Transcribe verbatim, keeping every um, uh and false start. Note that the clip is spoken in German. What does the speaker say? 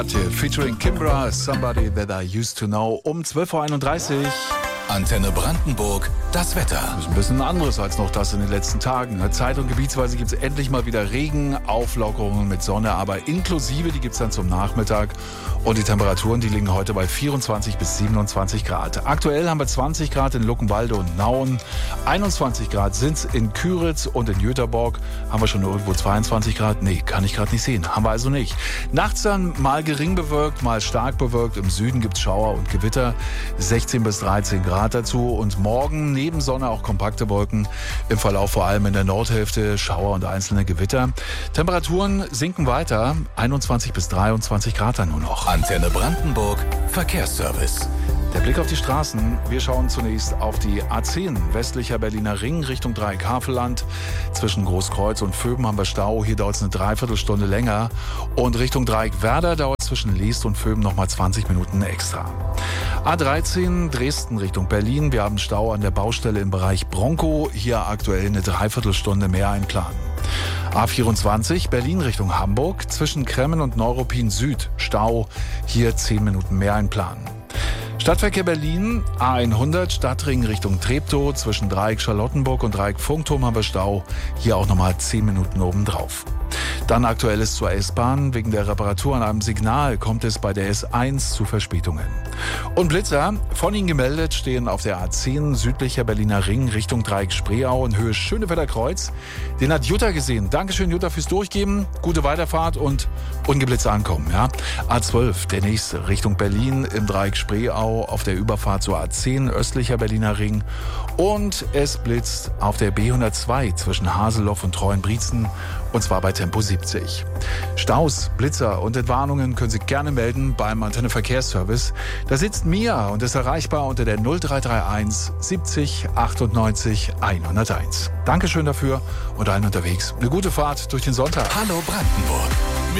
Featuring Kimbra, Somebody That I Used to Know, um zwölf Uhr einunddreißig. Antenne Brandenburg, das Wetter. Das ist ein bisschen anderes als noch das in den letzten Tagen. Zeit- und gebietsweise gibt es endlich mal wieder Regen, Auflockerungen mit Sonne, aber inklusive, die gibt es dann zum Nachmittag. Und die Temperaturen, die liegen heute bei vierundzwanzig bis siebenundzwanzig Grad. Aktuell haben wir zwanzig Grad in Luckenwalde und Nauen, einundzwanzig Grad sind es in Küritz und in Jüterborg. Haben wir schon irgendwo zweiundzwanzig Grad? Nee, kann ich gerade nicht sehen. Haben wir also nicht. Nachts dann mal gering bewölkt, mal stark bewölkt. Im Süden gibt es Schauer und Gewitter, sechzehn bis dreizehn Grad dazu. Und morgen neben Sonne auch kompakte Wolken. Im Verlauf vor allem in der Nordhälfte Schauer und einzelne Gewitter. Temperaturen sinken weiter, einundzwanzig bis dreiundzwanzig Grad dann nur noch. Antenne Brandenburg, Verkehrsservice. Der Blick auf die Straßen. Wir schauen zunächst auf die A zehn, westlicher Berliner Ring, Richtung Dreieck Havelland. Zwischen Großkreuz und Vöben haben wir Stau. Hier dauert es eine Dreiviertelstunde länger. Und Richtung Dreieck Werder dauert es zwischen Leest und Vöben nochmal zwanzig Minuten extra. A dreizehn, Dresden Richtung Berlin. Wir haben Stau an der Baustelle im Bereich Bronco. Hier aktuell eine Dreiviertelstunde mehr einplanen. A vierundzwanzig, Berlin Richtung Hamburg. Zwischen Kremmen und Neuruppin Süd Stau. Hier zehn Minuten mehr einplanen. Stadtverkehr Berlin, A hundert, Stadtring Richtung Treptow. Zwischen Dreieck Charlottenburg und Dreieck Funkturm haben wir Stau. Hier auch nochmal zehn Minuten obendrauf. Dann Aktuelles zur S-Bahn. Wegen der Reparatur an einem Signal kommt es bei der S eins zu Verspätungen. Und Blitzer, von Ihnen gemeldet, stehen auf der A zehn südlicher Berliner Ring Richtung Dreieck Spreeau in Höhe Schönefelder Kreuz. Den hat Jutta gesehen. Dankeschön, Jutta, fürs Durchgeben. Gute Weiterfahrt und ungeblitzt ankommen. Ja? A zwölf, der nächste, Richtung Berlin im Dreieck Spreeau auf der Überfahrt zur A zehn östlicher Berliner Ring. Und es blitzt auf der B hundertzwei zwischen Haseloff und Treuenbrietzen. Und zwar bei Tempo siebzig. Staus, Blitzer und Entwarnungen können Sie gerne melden beim Antenne Verkehrsservice. Da sitzt Mia und ist erreichbar unter der null drei drei eins siebzig achtundneunzig hunderteins. Dankeschön dafür und allen unterwegs eine gute Fahrt durch den Sonntag. Hallo Brandenburg.